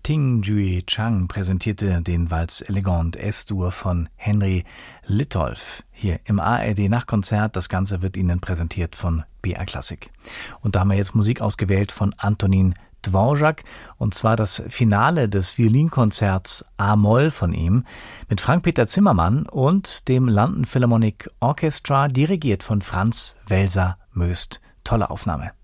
Ting Jue Chang präsentierte den Valse Elegant S-Dur von Henry Litolff hier im ARD Nachtkonzert. Das Ganze wird Ihnen präsentiert von BR Classic. Und da haben wir jetzt Musik ausgewählt von Antonín Dvořák, und zwar das Finale des Violinkonzerts A-Moll von ihm mit Frank-Peter Zimmermann und dem London Philharmonic Orchestra, dirigiert von Franz Welser-Möst. Tolle Aufnahme.